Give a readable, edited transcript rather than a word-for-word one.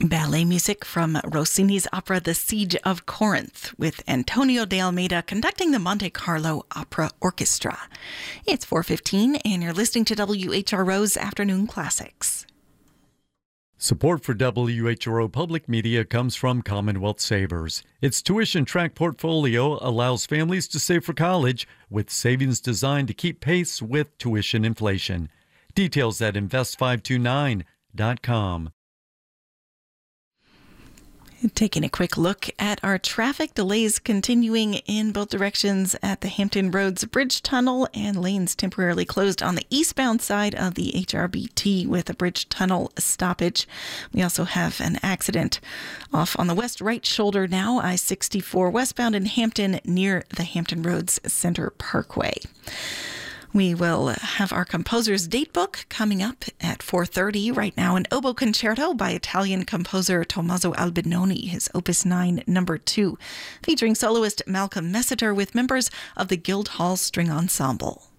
Ballet music from Rossini's opera The Siege of Corinth, with Antonio de Almeida conducting the Monte Carlo Opera Orchestra. It's 4:15 and you're listening to WHRO's Afternoon Classics. Support for WHRO Public Media comes from Commonwealth Savers. Its tuition track portfolio allows families to save for college with savings designed to keep pace with tuition inflation. Details at invest529.com. Taking a quick look at our traffic, delays continuing in both directions at the Hampton Roads Bridge Tunnel, and lanes temporarily closed on the eastbound side of the HRBT with a bridge tunnel stoppage. We also have an accident off on the west right shoulder now, I-64 westbound in Hampton near the Hampton Roads Center Parkway. We will have our composer's date book coming up at 4:30. Right now, an oboe concerto by Italian composer Tommaso Albinoni, his Opus 9, number 2, featuring soloist Malcolm Messiter with members of the Guildhall String Ensemble.